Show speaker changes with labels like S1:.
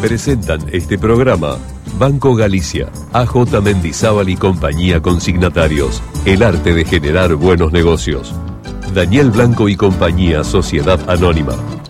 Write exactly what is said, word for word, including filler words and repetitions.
S1: Presentan este programa Banco Galicia, A J Mendizábal y compañía consignatarios. El arte de generar buenos negocios. Daniel Blanco y compañía, Sociedad Anónima.